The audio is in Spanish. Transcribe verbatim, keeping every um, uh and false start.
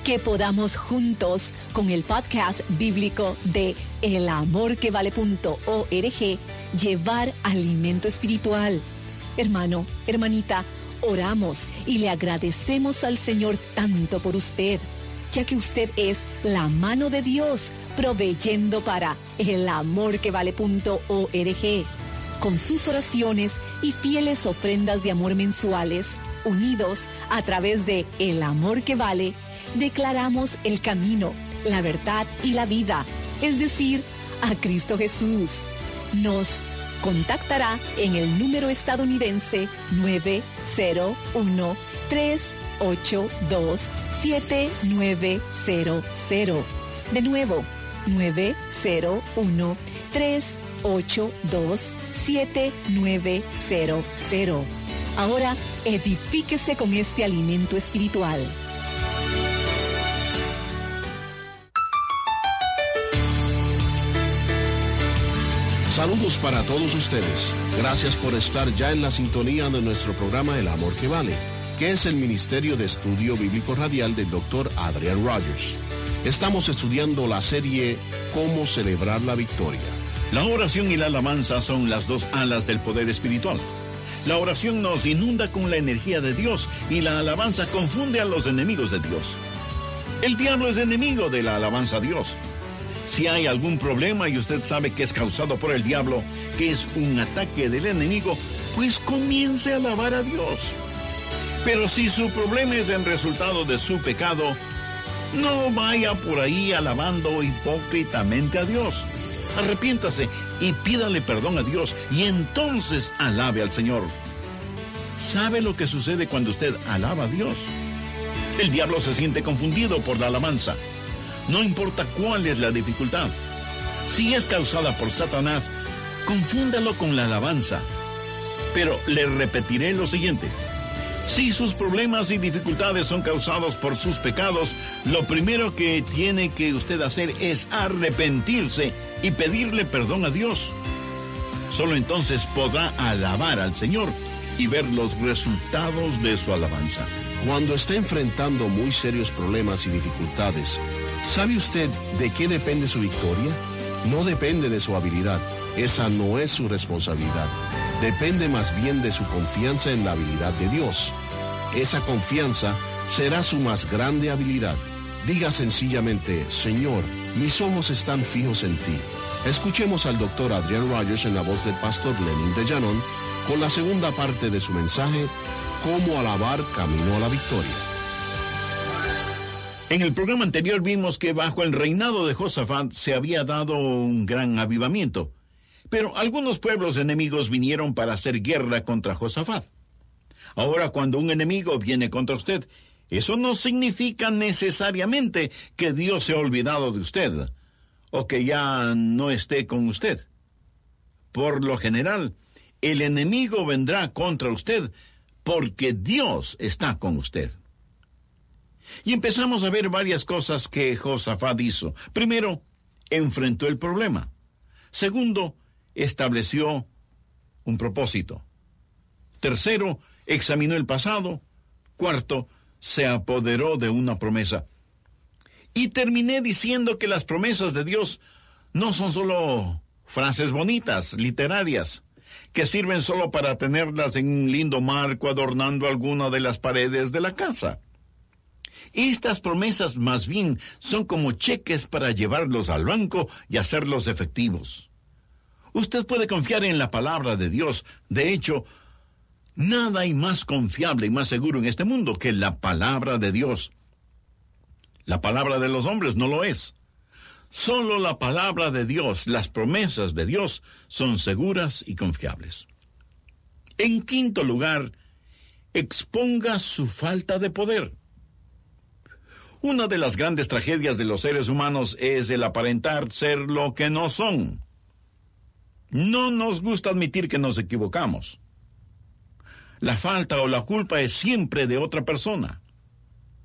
que podamos juntos con el podcast bíblico de el amor que vale punto org llevar alimento espiritual. Hermano, hermanita, oramos y le agradecemos al Señor tanto por usted, ya que usted es la mano de Dios proveyendo para el amor que vale punto org. Con sus oraciones y fieles ofrendas de amor mensuales, unidos a través de El Amor que Vale, declaramos el camino, la verdad y la vida, es decir, a Cristo Jesús. Nos contactará en el número estadounidense nueve cero uno, tres ocho dos, siete nueve cero cero. De nuevo, nueve cero uno, tres ocho dos, siete nueve cero cero. Ahora, edifíquese con este alimento espiritual. Saludos para todos ustedes. Gracias por estar ya en la sintonía de nuestro programa El Amor que Vale, que es el Ministerio de Estudio Bíblico Radial del doctor Adrian Rogers. Estamos estudiando la serie Cómo celebrar la victoria. La oración y la alabanza son las dos alas del poder espiritual. La oración nos inunda con la energía de Dios y la alabanza confunde a los enemigos de Dios. El diablo es enemigo de la alabanza a Dios. Si hay algún problema y usted sabe que es causado por el diablo, que es un ataque del enemigo, pues comience a alabar a Dios. Pero si su problema es el resultado de su pecado, no vaya por ahí alabando hipócritamente a Dios. Arrepiéntase y pídale perdón a Dios y entonces alabe al Señor. ¿Sabe lo que sucede cuando usted alaba a Dios? El diablo se siente confundido por la alabanza. No importa cuál es la dificultad. Si es causada por Satanás, confúndalo con la alabanza. Pero le repetiré lo siguiente. Si sus problemas y dificultades son causados por sus pecados, lo primero que tiene que usted hacer es arrepentirse y pedirle perdón a Dios. Solo entonces podrá alabar al Señor y ver los resultados de su alabanza. Cuando esté enfrentando muy serios problemas y dificultades, ¿sabe usted de qué depende su victoria? No depende de su habilidad. Esa no es su responsabilidad. Depende más bien de su confianza en la habilidad de Dios. Esa confianza será su más grande habilidad. Diga sencillamente: Señor, mis ojos están fijos en ti. Escuchemos al doctor Adrian Rogers en la voz del pastor Lenin de Llanón con la segunda parte de su mensaje, Cómo alabar camino a la victoria. En el programa anterior vimos que bajo el reinado de Josafat se había dado un gran avivamiento. Pero algunos pueblos enemigos vinieron para hacer guerra contra Josafat. Ahora, cuando un enemigo viene contra usted, eso no significa necesariamente que Dios se ha olvidado de usted o que ya no esté con usted. Por lo general, el enemigo vendrá contra usted porque Dios está con usted. Y empezamos a ver varias cosas que Josafat hizo. Primero, enfrentó el problema. Segundo, estableció un propósito. Tercero, examinó el pasado. Cuarto, se apoderó de una promesa. Y terminé diciendo que las promesas de Dios no son solo frases bonitas, literarias, que sirven solo para tenerlas en un lindo marco adornando alguna de las paredes de la casa. Estas promesas más bien son como cheques para llevarlos al banco y hacerlos efectivos. Usted puede confiar en la palabra de Dios. De hecho, nada hay más confiable y más seguro en este mundo que la palabra de Dios. La palabra de los hombres no lo es. Solo la palabra de Dios, las promesas de Dios, son seguras y confiables. En quinto lugar, exponga su falta de poder. Una de las grandes tragedias de los seres humanos es el aparentar ser lo que no son. No nos gusta admitir que nos equivocamos. La falta o la culpa es siempre de otra persona.